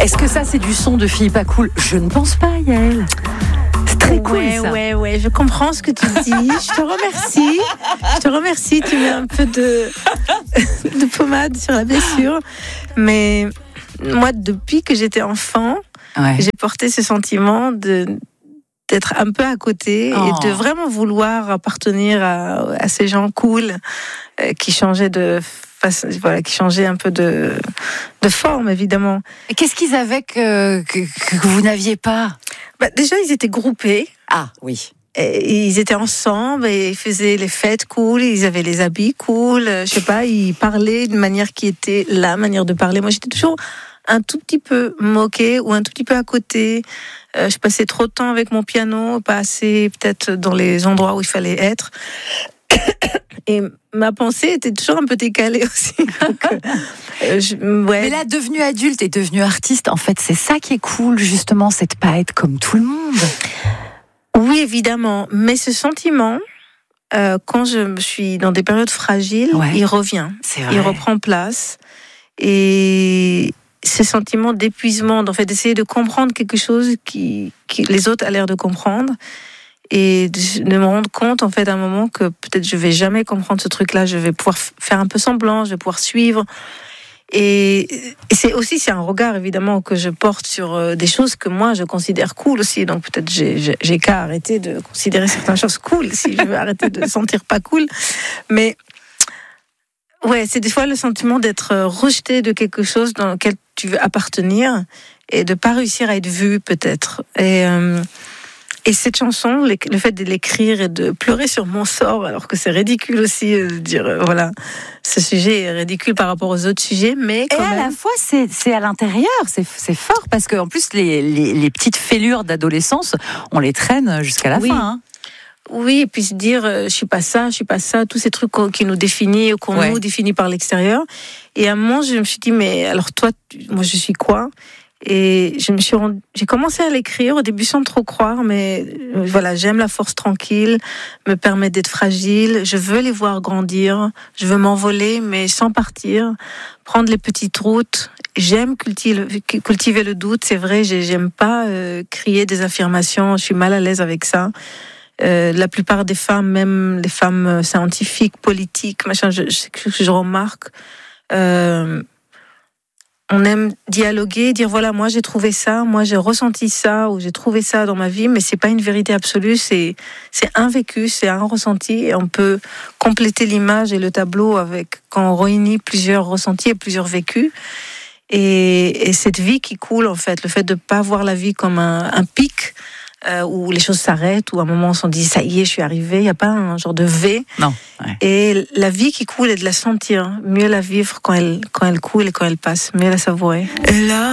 Est-ce que ça, c'est du son de fille pas cool? Je ne pense pas, Yael. C'est très cool, ça. Ouais, je comprends ce que tu dis. Je te remercie. Tu mets un peu de pommade sur la blessure. Mais moi, depuis que j'étais enfant, j'ai porté ce sentiment d'être un peu à côté et de vraiment vouloir appartenir à ces gens cool qui changeaient qui changeaient un peu de forme, évidemment. Et qu'est-ce qu'ils avaient que vous n'aviez pas? Déjà, ils étaient groupés. Ah, oui. Et ils étaient ensemble et ils faisaient les fêtes cool, ils avaient les habits cool, je sais pas, ils parlaient d'une manière qui était la manière de parler. Moi, j'étais toujours un tout petit peu moquée ou un tout petit peu à côté. Je passais trop de temps avec mon piano, pas assez peut-être dans les endroits où il fallait être. Et ma pensée était toujours un peu décalée aussi. Donc, Mais là, devenue adulte et devenue artiste, en fait, c'est ça qui est cool, justement, c'est de pas être comme tout le monde. Oui, évidemment. Mais ce sentiment, quand je suis dans des périodes fragiles, il revient. C'est vrai. Il reprend place. Et ce sentiment d'épuisement, d'essayer de comprendre quelque chose qui les autres ont l'air de comprendre. Et de me rendre compte, en fait, à un moment que peut-être je vais jamais comprendre ce truc-là, je vais pouvoir faire un peu semblant, je vais pouvoir suivre. Et c'est un regard, évidemment, que je porte sur des choses que moi, je considère cool aussi. Donc peut-être j'ai qu'à arrêter de considérer certaines choses cool si je veux arrêter de sentir pas cool. Mais ouais, c'est des fois le sentiment d'être rejeté de quelque chose dans lequel tu veux appartenir et de pas réussir à être vu, peut-être. Et cette chanson, le fait de l'écrire et de pleurer sur mon sort, alors que c'est ridicule aussi de dire, voilà, ce sujet est ridicule par rapport aux autres sujets, mais quand même... à la fois, c'est à l'intérieur, c'est fort, parce qu'en plus, les petites fêlures d'adolescence, on les traîne jusqu'à la fin. Hein. Oui, et puis se dire, je suis pas ça, tous ces trucs qui nous définissent, ou qu'on nous définit par l'extérieur. Et à un moment, je me suis dit, mais alors toi, moi, je suis quoi ? Et j'ai commencé à l'écrire au début sans trop croire, mais voilà, j'aime la force tranquille, me permet d'être fragile, je veux les voir grandir, je veux m'envoler, mais sans partir, prendre les petites routes. J'aime cultiver le doute, c'est vrai, j'aime pas crier des affirmations, je suis mal à l'aise avec ça. La plupart des femmes, même les femmes scientifiques, politiques, machin, je remarque... on aime dialoguer, dire voilà, moi j'ai trouvé ça, moi j'ai ressenti ça, ou j'ai trouvé ça dans ma vie, mais c'est pas une vérité absolue, c'est un vécu, c'est un ressenti, et on peut compléter l'image et le tableau quand on réunit plusieurs ressentis et plusieurs vécus. Et cette vie qui coule, en fait, le fait de pas voir la vie comme un pic, où les choses s'arrêtent, où à un moment on s'en dit ça y est, je suis arrivé, il n'y a pas un genre de V. Non. Ouais. Et la vie qui coule et de la sentir, mieux la vivre quand elle coule et quand elle passe, mieux la savourer. Et là,